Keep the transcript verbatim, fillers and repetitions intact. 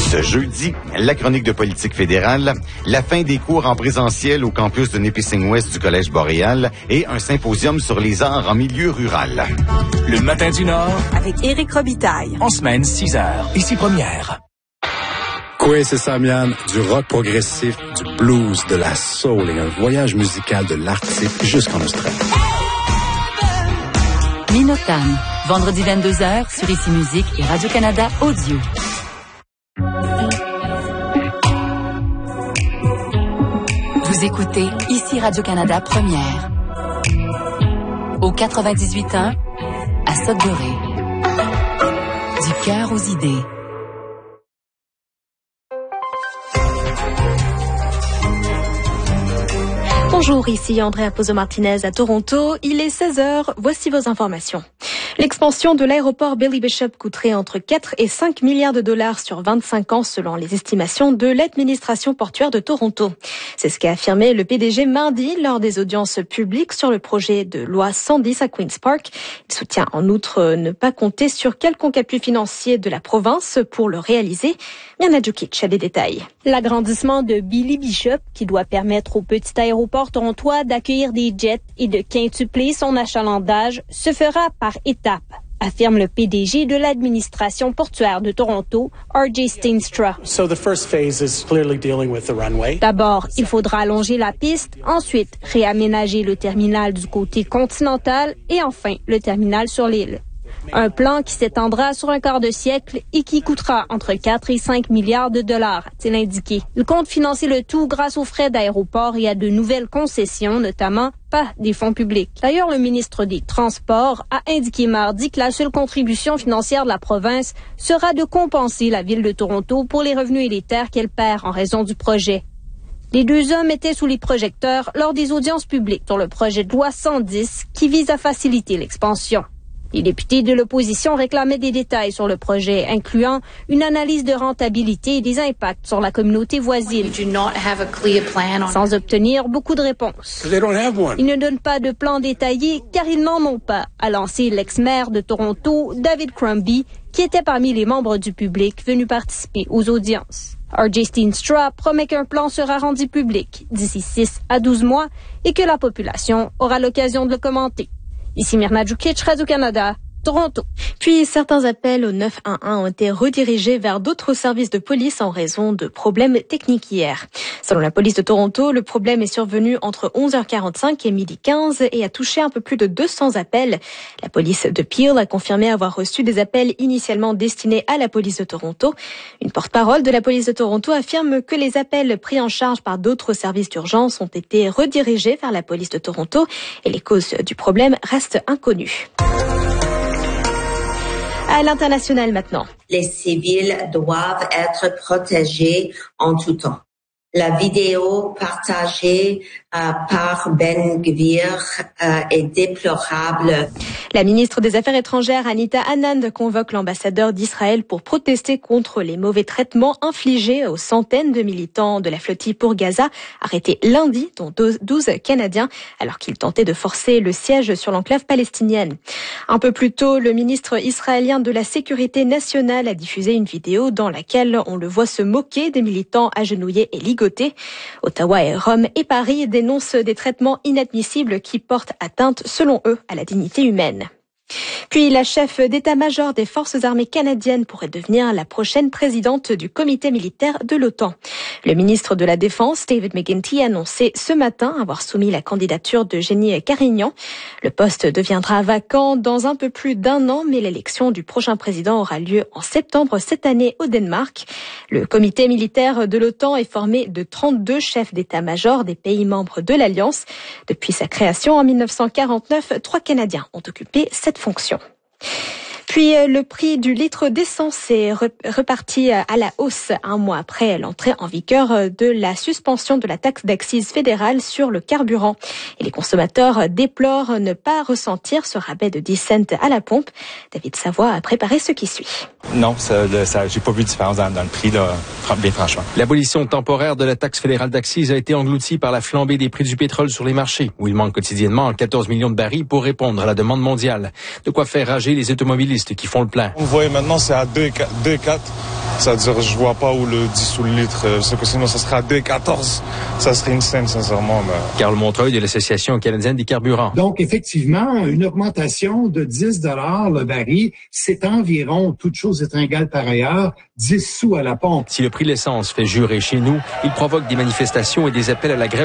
Ce jeudi, la chronique de politique fédérale, la fin des cours en présentiel au campus de Nipissing-Ouest du Collège Boréal et un symposium sur les arts en milieu rural. Le matin du Nord, avec Éric Robitaille. En semaine, six heures, ici Première. Quoi, c'est Samian, du rock progressif, du blues, de la soul et un voyage musical de l'Arctique jusqu'en Australie. Minotam, vendredi vingt-deux heures sur Ici Musique et Radio-Canada Audio. Vous écoutez Ici Radio-Canada Première. Au quatre-vingt-dix-huit ans, à Sudbury. Du cœur aux idées. Bonjour, ici Andrea Pozo-Martinez à Toronto. Il est seize heures, voici vos informations. L'expansion de l'aéroport Billy Bishop coûterait entre quatre et cinq milliards de dollars sur vingt-cinq ans selon les estimations de l'administration portuaire de Toronto. C'est ce qu'a affirmé le P D G mardi lors des audiences publiques sur le projet de loi cent dix à Queen's Park. Il soutient en outre ne pas compter sur quelconque appui financier de la province pour le réaliser. Mirna Djukic a des détails. L'agrandissement de Billy Bishop, qui doit permettre au petit aéroport torontois d'accueillir des jets et de quintupler son achalandage, se fera par étapes, affirme le P D G de l'administration portuaire de Toronto, R J Steenstra. So the first phase is clearly dealing with the runway. D'abord, il faudra allonger la piste, ensuite réaménager le terminal du côté continental et enfin le terminal sur l'île. Un plan qui s'étendra sur un quart de siècle et qui coûtera entre quatre et cinq milliards de dollars, a-t-il indiqué. Il compte financer le tout grâce aux frais d'aéroport et à de nouvelles concessions, notamment pas des fonds publics. D'ailleurs, le ministre des Transports a indiqué mardi que la seule contribution financière de la province sera de compenser la ville de Toronto pour les revenus et les terres qu'elle perd en raison du projet. Les deux hommes étaient sous les projecteurs lors des audiences publiques sur le projet de loi cent dix qui vise à faciliter l'expansion. Les députés de l'opposition réclamaient des détails sur le projet, incluant une analyse de rentabilité et des impacts sur la communauté voisine, sans obtenir beaucoup de réponses. Ils ne donnent pas de plan détaillé car ils n'en ont pas, a lancé l'ex-maire de Toronto, David Crombie, qui était parmi les membres du public venus participer aux audiences. R J Steenstra promet qu'un plan sera rendu public d'ici six à douze mois et que la population aura l'occasion de le commenter. Ici Mirna Djukic, Radio-Canada, Toronto. Puis certains appels au neuf un un ont été redirigés vers d'autres services de police en raison de problèmes techniques hier. Selon la police de Toronto, le problème est survenu entre onze heures quarante-cinq et midi quinze et a touché un peu plus de deux cents appels. La police de Peel a confirmé avoir reçu des appels initialement destinés à la police de Toronto. Une porte-parole de la police de Toronto affirme que les appels pris en charge par d'autres services d'urgence ont été redirigés vers la police de Toronto et les causes du problème restent inconnues. À l'international maintenant. Les civils doivent être protégés en tout temps. La vidéo partagée euh, par Ben Gvir euh, est déplorable. La ministre des Affaires étrangères, Anita Anand, convoque l'ambassadeur d'Israël pour protester contre les mauvais traitements infligés aux centaines de militants de la flottille pour Gaza, arrêtés lundi, dont douze Canadiens, alors qu'ils tentaient de forcer le siège sur l'enclave palestinienne. Un peu plus tôt, le ministre israélien de la Sécurité nationale a diffusé une vidéo dans laquelle on le voit se moquer des militants agenouillés et ligotés. Ottawa et Rome et Paris dénoncent des traitements inadmissibles qui portent atteinte, selon eux, à la dignité humaine. Puis la chef d'état-major des forces armées canadiennes pourrait devenir la prochaine présidente du comité militaire de l'OTAN. Le ministre de la Défense, David McGuinty, a annoncé ce matin avoir soumis la candidature de Jenny Carignan. Le poste deviendra vacant dans un peu plus d'un an, mais l'élection du prochain président aura lieu en septembre cette année au Danemark. Le comité militaire de l'OTAN est formé de trente-deux chefs d'état-major des pays membres de l'Alliance. Depuis sa création en mille neuf cent quarante-neuf, trois Canadiens ont occupé cette fonction. Puis le prix du litre d'essence est reparti à la hausse un mois après l'entrée en vigueur de la suspension de la taxe d'accise fédérale sur le carburant. Et les consommateurs déplorent ne pas ressentir ce rabais de dix cents à la pompe. David Savoie a préparé ce qui suit. Non, ça, ça, j'ai pas vu de différence dans, dans le prix, là, bien franchement. L'abolition temporaire de la taxe fédérale d'accise a été engloutie par la flambée des prix du pétrole sur les marchés, où il manque quotidiennement quatorze millions de barils pour répondre à la demande mondiale. De quoi faire rager les automobilistes qui font le plein. Vous voyez maintenant, c'est à deux virgule quatre. C'est-à-dire, je vois pas où le dix sous le litre, c'est que sinon ça serait à deux quatorze. Ça serait une scène, sincèrement. Mais... Carl Montreuil de l'Association canadienne des carburants. Donc, effectivement, une augmentation de dix dollars le baril, c'est environ, toute chose étant égale par ailleurs, dix sous à la pompe. Si le prix de l'essence fait jurer chez nous, il provoque des manifestations et des appels à la grève